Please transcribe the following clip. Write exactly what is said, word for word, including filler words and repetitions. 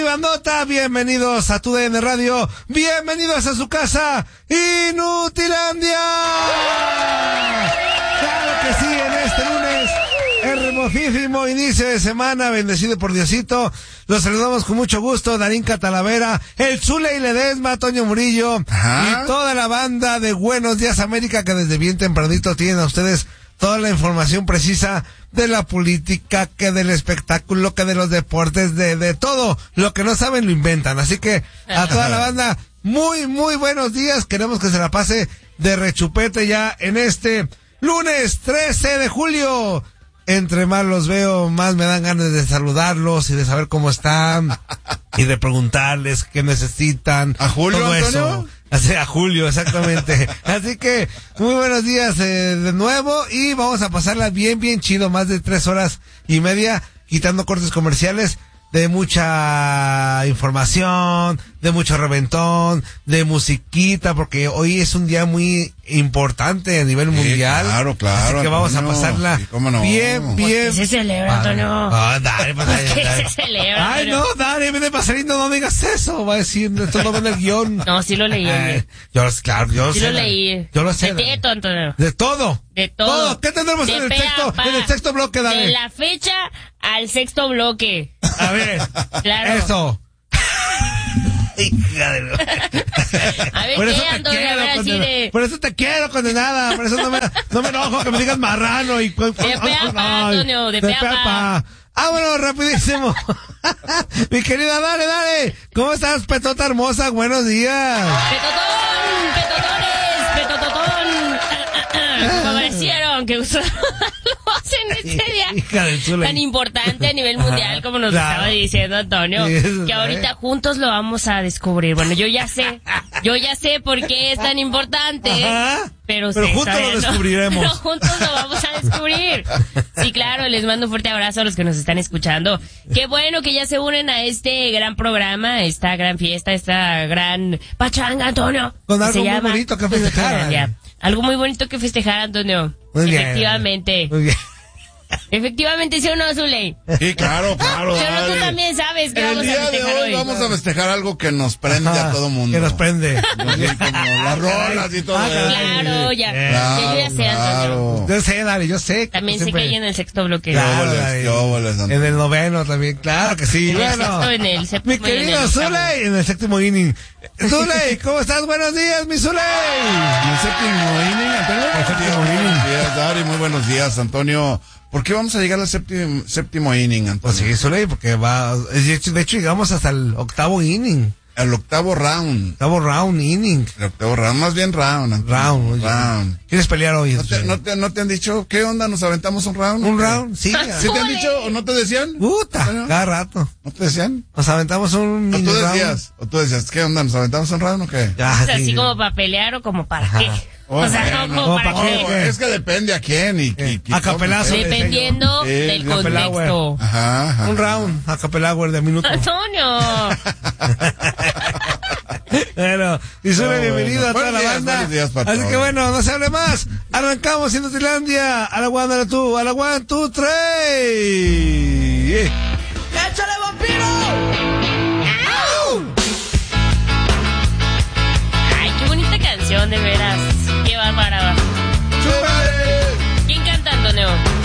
bandota, bienvenidos a tu D N Radio, bienvenidos a su casa, Inutilandia. Claro que sí, en este lunes, hermosísimo inicio de semana, bendecido por Diosito. Los saludamos con mucho gusto, Darinka Talavera, el Zule y Ledesma, Toño Murillo, ajá, y toda la banda de Buenos Días América, que desde bien tempranito tienen a ustedes toda la información precisa de la política, que del espectáculo, que de los deportes, de, de todo. Lo que no saben lo inventan. Así que a toda la banda, muy, muy buenos días. Queremos que se la pase de rechupete ya en este lunes trece de julio. Entre más los veo, más me dan ganas de saludarlos y de saber cómo están y de preguntarles qué necesitan. ¿A Julio, todo Antonio? Eso. Así, a Julio, exactamente. Así que, muy buenos días eh, de nuevo, y vamos a pasarla bien, bien chido, más de tres horas y media, quitando cortes comerciales, de mucha información, de mucho reventón, de musiquita, porque hoy es un día muy importante a nivel sí, mundial. Claro, claro. Así que vamos Antonio, a pasarla sí, cómo no. bien, bien. ¿Qué se celebra, Antonio? Ah, dale, pues, dale, ¿Qué dale. se celebra? Ay, Antonio? no, dale, viene pasarino, no digas eso, va a decir, esto no viene el guión. No, sí lo leí. Eh, yo, claro, yo Sí sé. lo dale. leí. Yo lo sé. De dale. todo, Antonio. De todo. De todo. ¿Qué tendremos De en el pe a sexto, pa. en el sexto bloque, dale? De la fecha al sexto bloque. A ver. Claro. Eso. Hija de... A ver, Por ¿qué, eso te Antonio? quiero, A ver, así condena- de... por eso te quiero, condenada. Por eso no me, no me enojo que me digas marrano y... De pe a pa, Antonio, de pe a pa. Ah, bueno, rapidísimo. Mi querida, dale, dale. ¿Cómo estás, petota hermosa? Buenos días. ¡Petotón! ¡Petotones! ¡Petototón! Como parecieron que usó en este día Hija del Zule. tan importante a nivel mundial, como nos Claro. estaba diciendo Antonio, Sí, eso que está ahorita bien. juntos lo vamos a descubrir. Bueno, yo ya sé, yo ya sé por qué es tan importante, Ajá. pero, Pero sí, juntos todavía lo no. descubriremos. Pero juntos lo vamos a descubrir. Sí, claro, les mando un fuerte abrazo a los que nos están escuchando. Qué bueno que ya se unen a este gran programa, esta gran fiesta, esta gran pachanga, Antonio. Con que algo se muy llama bonito que festejar. Inutilandia. Algo muy bonito que festejar, Antonio. Muy bien. Efectivamente. Muy bien. Efectivamente, ¿sí o no, Zuley? Sí, claro, claro. Pero tú dale. también sabes que El vamos a día de festejar hoy hoy. vamos a festejar algo que nos prende Ajá, a todo mundo. que nos prende. Así como las rolas y todo Ah, eso. Claro, ya. Claro, ya yo ya sé, Antonio. Yo sé, dale, yo sé. También sé que siempre- hay en el sexto bloque. Claro, óboles, dale. qué óboles, Antonio. En el noveno también, claro que sí. En el Bueno, sexto, en el séptimo mi y en el querido octavo. Zuley, en el séptimo inning. Zuley, ¿cómo estás? Buenos días, mi Zuley. En el séptimo inning, Antonio. El séptimo Muy inning. buenos días, Dari, muy buenos días, Antonio. ¿Por qué vamos a llegar al séptimo, séptimo inning, Antonio? Pues sí, Zuley, porque va, de hecho, de hecho llegamos hasta el octavo inning, El octavo round. octavo round inning. El octavo round, más bien round, Antonio. Round, oye. Round. ¿Quieres pelear hoy? ¿No te, Zuley? no, te, ¿No te han dicho qué onda? ¿Nos aventamos un round? ¿Un ¿Qué? round? Sí. ¿Sí te han dicho o no te decían? Puta, Antonio? cada rato. ¿No te decían? Nos aventamos un ¿O mini tú round. decías? ¿O tú decías qué onda? ¿Nos aventamos un round o qué? Ya, O sea, sí. así como para pelear o como para qué. Oh, O sea, bueno. no como No, para ¿para qué. qué? Oh, es que depende a quién y, y, Eh, y a capelazo. cómo, ¿eh? Dependiendo Sí, del la contexto. Ajá, ajá. Un round a capelagüer de minuto. Antonio. Bueno, y sube No, bienvenido bueno. a toda la Buenos días, banda. buenos días para Así todos. que bueno, no se hable más. Arrancamos en Inutilandia. A la one, a la two, a la one, two, three. Yeah. ¡Échale, vampiro! Ay, qué bonita canción, de veras. Qué bárbara.